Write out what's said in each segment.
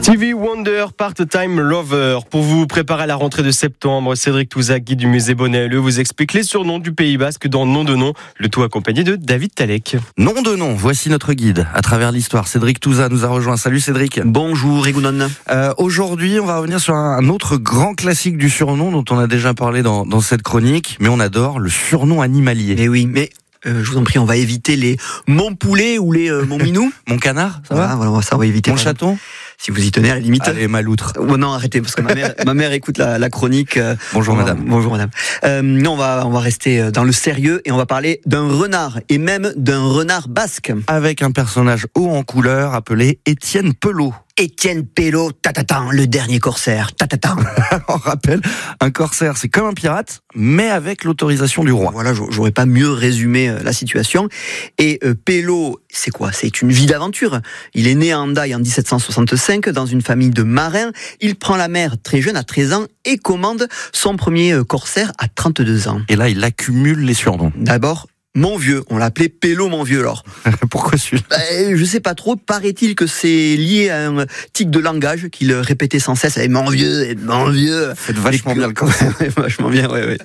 Stevie Wonder, Part-Time Lover. Pour vous préparer à la rentrée de septembre, Cédric Touza, guide du musée Bonnet-Halleux, vous explique les surnoms du Pays Basque dans Nom de nom, le tout accompagné de David Talek. Nom de nom, voici notre guide à travers l'histoire. Cédric Touza nous a rejoint. Salut Cédric. Bonjour Egunon. Aujourd'hui, on va revenir sur un autre grand classique du surnom dont on a déjà parlé dans cette chronique, mais on adore le surnom animalier. Mais oui, mais je vous en prie, on va éviter les mon poulet ou les mon minou. Mon canard, ça va? Voilà, ça on va éviter. Mon chaton? Si vous y tenez à la limite. Allez, ma loutre. Oh, non, arrêtez, parce que ma mère écoute la chronique. Bonjour madame. Bonjour madame. Non, on va rester dans le sérieux et on va parler d'un renard, et même d'un renard basque. Avec un personnage haut en couleur appelé Étienne Pelot. Étienne Pelot, tatatan, le dernier corsaire, tatatan. On rappelle, un corsaire, c'est comme un pirate, mais avec l'autorisation du roi. Voilà, j'aurais pas mieux résumé la situation. Et Pelot, c'est quoi? C'est une vie d'aventure. Il est né à Hendaye en 1765 dans une famille de marins. Il prend la mer très jeune, à 13 ans, et commande son premier corsaire à 32 ans. Et là, il accumule les surnoms. D'abord, mon vieux, on l'appelait Pelot mon vieux alors. Pourquoi celui-là? Je sais pas trop, paraît-il que c'est lié à un tic de langage qu'il répétait sans cesse, mon vieux, mon vieux. Faites vachement bien le corsaire. Vachement bien, ouais.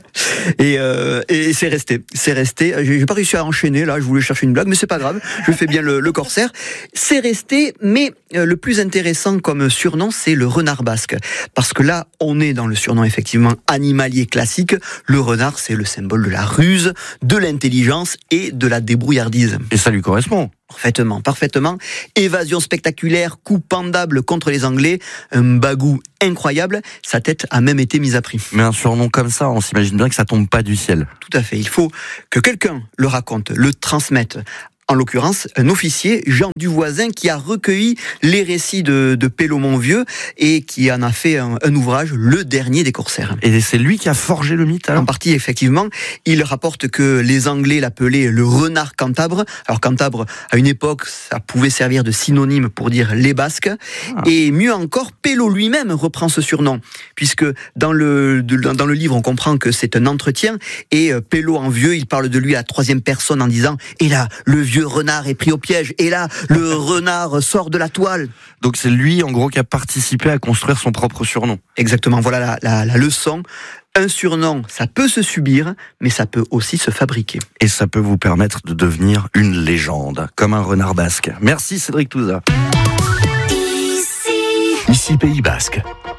Et c'est resté. J'ai pas réussi à enchaîner là, je voulais chercher une blague, mais c'est pas grave, je fais bien le corsaire. C'est resté, mais le plus intéressant comme surnom, c'est le renard basque. Parce que là, on est dans le surnom effectivement animalier classique. Le renard, c'est le symbole de la ruse, de l'intelligence et de la débrouillardise. Et ça lui correspond. Parfaitement. Évasion spectaculaire, coup pendable contre les Anglais, un bagou incroyable. Sa tête a même été mise à prix. Mais un surnom comme ça, on s'imagine bien que ça tombe pas du ciel. Tout à fait. Il faut que quelqu'un le raconte, le transmette. En l'occurrence, un officier, Jean Duvoisin, qui a recueilli les récits de Pelot mon vieux et qui en a fait un ouvrage, Le dernier des corsaires. Et c'est lui qui a forgé le mythe, hein? En partie, effectivement. Il rapporte que les Anglais l'appelaient le renard cantabre. Alors cantabre, à une époque, ça pouvait servir de synonyme pour dire les Basques. Et mieux encore, Pelot lui-même reprend ce surnom, puisque dans le livre, on comprend que c'est un entretien, et Pelot en vieux, il parle de lui à la troisième personne en disant « Et là, le vieux renard est pris au piège, et là, le renard sort de la toile. » Donc c'est lui, en gros, qui a participé à construire son propre surnom. Exactement, voilà la leçon. Un surnom, ça peut se subir, mais ça peut aussi se fabriquer. Et ça peut vous permettre de devenir une légende, comme un renard basque. Merci Cédric Touza. Ici Pays Basque.